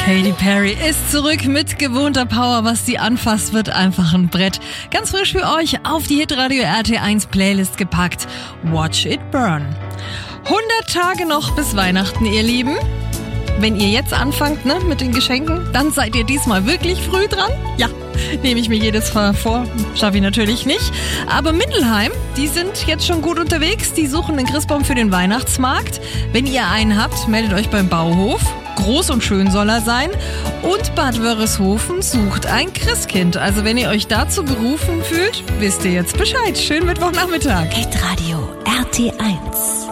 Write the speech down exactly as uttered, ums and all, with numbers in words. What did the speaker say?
Katy Perry ist zurück mit gewohnter Power. Was sie anfasst, wird einfach ein Brett. Ganz frisch für euch auf die Hitradio R T eins Playlist gepackt. Watch It Burn. hundert Tage noch bis Weihnachten, ihr Lieben. Wenn ihr jetzt anfangt, ne, mit den Geschenken, dann seid ihr diesmal wirklich früh dran. Ja, nehme ich mir jedes Mal vor. Schaffe ich natürlich nicht. Aber Mindelheim, die sind jetzt schon gut unterwegs. Die suchen einen Christbaum für den Weihnachtsmarkt. Wenn ihr einen habt, meldet euch beim Bauhof. Groß und schön soll er sein. Und Bad Wörishofen sucht ein Christkind. Also wenn ihr euch dazu berufen fühlt, wisst ihr jetzt Bescheid. Schönen Mittwochnachmittag. Hitradio R T eins.